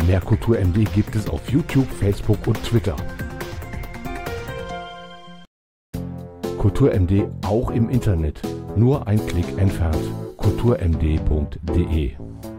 Mehr Kultur-MD gibt es auf YouTube, Facebook und Twitter. Kultur-MD auch im Internet. Nur ein Klick entfernt. kulturmd.de